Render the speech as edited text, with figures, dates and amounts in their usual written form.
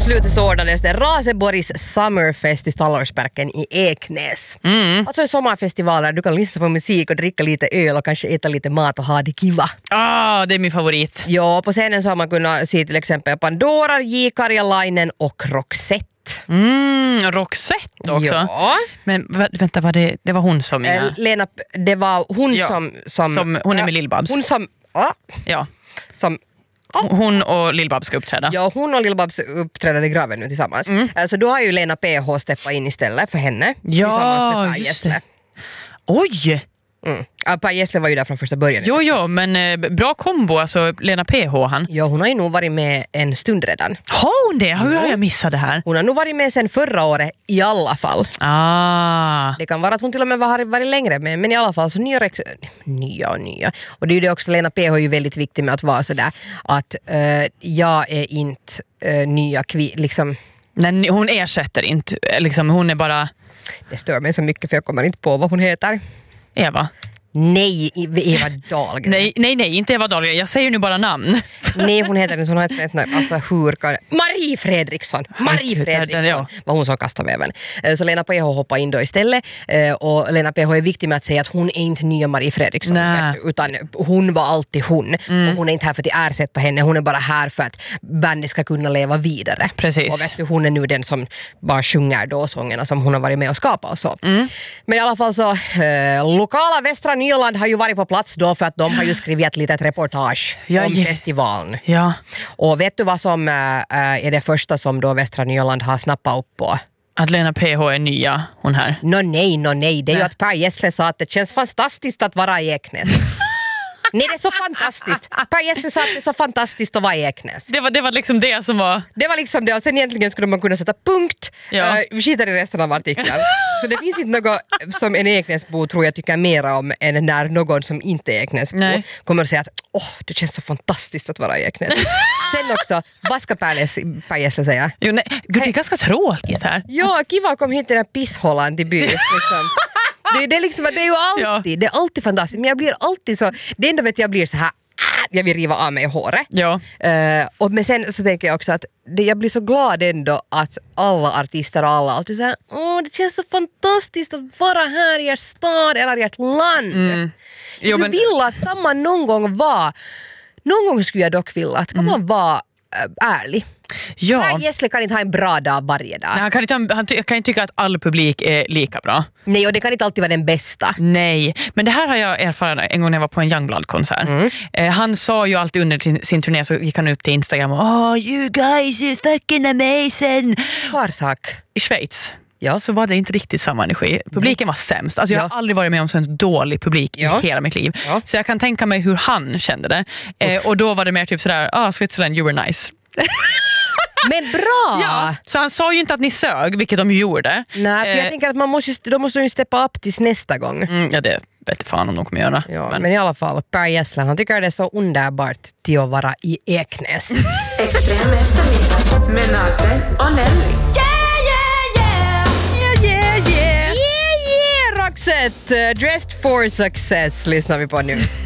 slutet så ordnades det Raseborgs Summerfest i Stallårsparken i Eknäs. Alltså en sommarfestival där du kan lyssna på musik och dricka lite öl och kanske äta lite mat och ha det kiva. Det är min favorit. Ja, på scenen så har man kunnat se till exempel Pandora, J. Karjalainen och Roxette. Roxette också. Ja. Men vänta, det var hon som... Lena, det var hon som hon är med Lill-Babs. Hon som... Ja. Som... Hon och Lill-Babs ska uppträda. Ja, hon och Lill-Babs uppträder i graven nu tillsammans. Så då har ju Lena PH steppat in istället för henne. Tillsammans med Per Gessle. Oj! Per Gessle var ju där från första början. Jo, men bra kombo, alltså Lena PH han. Ja, hon har ju nog varit med en stund redan. Har hon det? Hur har jag missat det här? Hon har nog varit med sen förra året i alla fall. Det kan vara att hon till och med har varit längre med, men i alla fall så nya. Och det är ju det också, Lena PH är ju väldigt viktig med att vara sådär att jag är inte nya liksom. Nej, hon ersätter inte, liksom, hon är bara... Det stör mig så mycket för jag kommer inte på vad hon heter. Eva? Nej, Eva Dahlgren. Nej, inte Eva Dahlgren. Jag säger nu bara namn. Nej, hon heter inte. Hon har ett namn. Alltså, Marie Fredriksson. Var hon som kastade väven. Så Lena PH hoppar in då istället. Och Lena PH är viktig med att säga att hon är inte nya Marie Fredriksson. Utan hon var alltid hon. Och hon är inte här för att ersätta henne. Hon är bara här för att bandet ska kunna leva vidare. Precis. Och vet du, hon är nu den som bara sjunger då sångerna som hon har varit med och skapat och så. Men i alla fall så lokala Västra Nyland har ju varit på plats då för att de har ju skrivit ett litet reportage om festivalen. Ja. Och vet du vad som är det första som då Västra Nyland har snappat upp på? Att Lena PH är nya, hon här. Nej. Det är ju att Per Gessle sa att det känns fantastiskt att vara i Eknäs. Nej, det är så fantastiskt. Per Gessle sa att det är så fantastiskt att vara i Eknäs. Det var liksom det som var... Det var liksom det, och sen egentligen skulle man kunna sätta punkt. Vi skiter i resten av artikeln. Så det finns inte något som en Eknäsbo tror jag tycker mer om än när någon som inte är Eknäsbo kommer att säga att det känns så fantastiskt att vara i Eknäs. Sen också, vad ska Per Gessle säga? Jo, nej, det är ganska tråkigt här. Ja, kiva kom hit till den här pisshållan till byn. Liksom. Det är liksom, det är ju alltid, det är alltid fantastiskt. Men jag blir alltid så, det enda vet jag blir så här, jag vill riva av mig i håret. Ja. Men sen så tänker jag också att jag blir så glad ändå att alla artister och alla alltid säger det känns så fantastiskt att vara här i er stad eller i ert land. Jag skulle vilja att kan man någon gång skulle jag dock vilja att kan man vara ärlig. Ja. Per Gessle kan inte ha en bra dag varje dag. Nej, han kan inte tycka att all publik är lika bra. Nej, och det kan inte alltid vara den bästa. Nej, men det här har jag erfarit en gång när jag var på en Youngblood-konsert. Han sa ju alltid under sin turné så gick han upp till Instagram och you guys is fucking amazing. Var sak? I Schweiz. Ja, så var det inte riktigt samma energi. Publiken var sämst. Alltså jag har aldrig varit med om så en dålig publik i hela mitt liv. Så jag kan tänka mig hur han kände det. Och då var det mer typ sådär, Switzerland, you were nice. Men bra! Ja, så han sa ju inte att ni sög, vilket de gjorde. Nej, för jag tänker att de måste ju steppa upp tills nästa gång. Ja, det vet fan om de kommer göra. Ja, men i alla fall, Per Gessle, han tycker det är så underbart till att vara i Eknäs. Extrem eftermiddag med Nate och Nelly. Roxette, Dressed for Success lyssnar vi på nu.